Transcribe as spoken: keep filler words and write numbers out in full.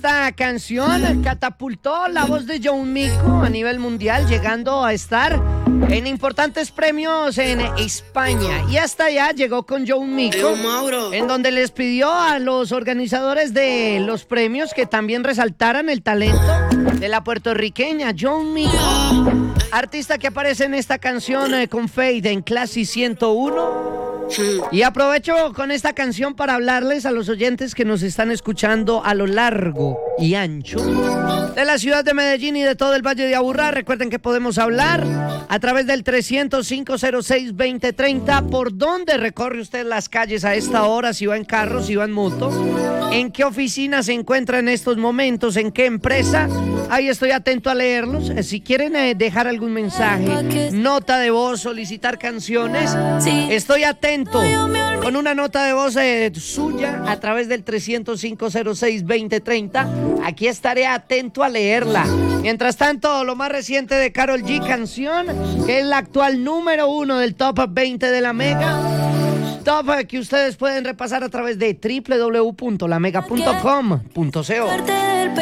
esta canción catapultó la voz de John Mico a nivel mundial, llegando a estar en importantes premios en España. Y hasta allá llegó con John Mico, en donde les pidió a los organizadores de los premios que también resaltaran el talento de la puertorriqueña John Mico, artista que aparece en esta canción eh, con Fade en Classy ciento uno. Y aprovecho con esta canción para hablarles a los oyentes que nos están escuchando a lo largo y ancho de la ciudad de Medellín y de todo el Valle de Aburrá. Recuerden que podemos hablar a través del trescientos cinco cero seis veinte treinta. ¿Por dónde recorre usted las calles a esta hora? Si va en carro, si va en moto. ¿En qué oficina se encuentra en estos momentos? ¿En qué empresa? Ahí estoy atento a leerlos. Si quieren eh, dejar algún mensaje, nota de voz, solicitar canciones, estoy atento con una nota de voz eh, suya a través del trescientos cinco cero seis veinte treinta. Aquí estaré atento a leerla. Mientras tanto, lo más reciente de Karol G, canción que es la actual número uno del top veinte de la Mega. Top eh, que ustedes pueden repasar a través de doble u doble u doble u punto la mega punto com punto co.